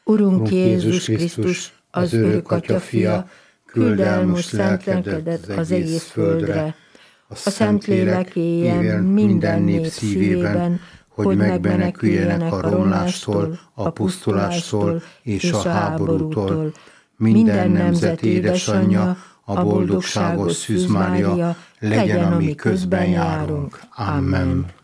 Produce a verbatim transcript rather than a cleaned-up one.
Urunk Jézus Krisztus, az örök Atya fia, küld el most szent lelkedet az egész földre. A Szentlélek éljen minden nép szívében, hogy megmeneküljenek a romlástól, a pusztulástól és a háborútól. Minden nemzet édesanyja, a boldogságos Szűz Mária, legyen a mi közben járunk. Amen.